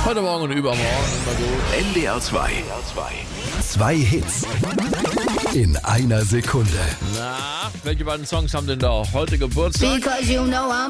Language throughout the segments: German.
Heute Morgen und übermorgen immer gut. NDR 2. Zwei Hits in einer Sekunde. Na, welche beiden Songs haben denn da heute Geburtstag? Because you know I'm...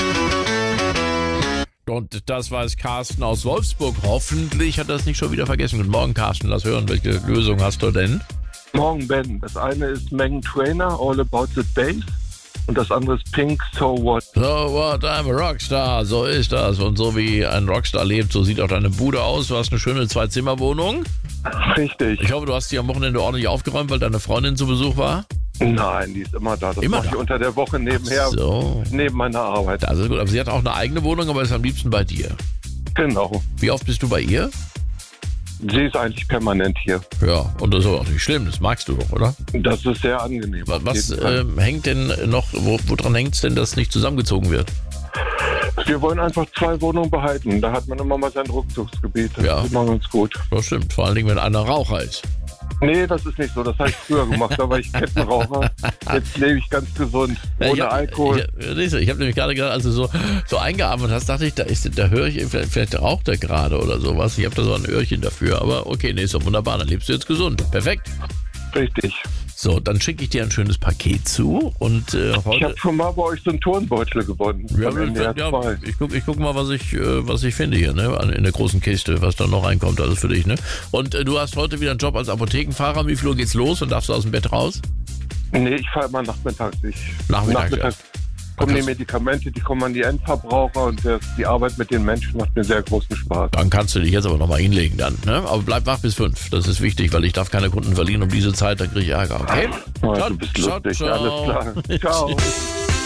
Und das weiß Carsten aus Wolfsburg. Hoffentlich hat er es nicht schon wieder vergessen. Guten Morgen, Carsten. Lass hören, welche Lösung hast du denn? Morgen, Ben. Das eine ist Meghan Trainor, All About the Bass. Und das andere ist Pink, So What. So what, I'm a Rockstar. So ist das. Und so wie ein Rockstar lebt, so sieht auch deine Bude aus. Du hast eine schöne Zwei-Zimmer-Wohnung. Richtig. Ich hoffe, du hast die am Wochenende ordentlich aufgeräumt, weil deine Freundin zu Besuch war. Nein, die ist immer da. Das Immer mache ich da? unter der Woche nebenher, So, neben meiner Arbeit. das ist gut. Aber sie hat auch eine eigene Wohnung, aber ist am liebsten bei dir. Genau. Wie oft bist du bei ihr? Sie ist eigentlich permanent hier. Ja, und das ist auch nicht schlimm. Das magst du doch, oder? Das ist sehr angenehm. Was Auf jeden Fall. hängt denn noch, woran hängt es denn, dass nicht zusammengezogen wird? Wir wollen einfach 2 Wohnungen behalten. Da hat man immer mal sein Rückzugsgebiet. Das Ja. ist immer ganz gut. Das stimmt, vor allen Dingen, wenn einer Raucher ist. Nee, das ist nicht so. Das habe ich früher gemacht. Da war ich Kettenraucher. Jetzt lebe ich ganz gesund. Ohne Alkohol. Ich habe nämlich gerade gedacht, als du so eingeatmet hast, dachte ich, da höre ich, vielleicht raucht er gerade oder sowas. Ich habe da so ein Öhrchen dafür. Aber okay, nee, ist doch wunderbar. Dann lebst du jetzt gesund. Perfekt. Richtig. So, dann schicke ich dir ein schönes Paket zu. Und Ich heute... habe schon mal bei euch so einen Turnbeutel gewonnen. Ja, Von NDR 2. ich guck mal, was ich finde hier, ne? In der großen Kiste, was da noch reinkommt, alles für dich, ne? Und du hast heute wieder einen Job als Apothekenfahrer. Wie viel Uhr geht's los und darfst du aus dem Bett raus? Nee, ich fahre immer nachmittags. Nachmittags, kommen die Okay. Medikamente, die kommen an die Endverbraucher und die Arbeit mit den Menschen macht mir sehr großen Spaß. Dann kannst du dich jetzt aber nochmal hinlegen dann, ne? Aber bleib wach bis 5. Das ist wichtig, weil ich darf keine Kunden verlieren um diese Zeit, dann kriege ich Ärger, okay? Oh, du bist lustig, alles klar. Ciao. Tschüss.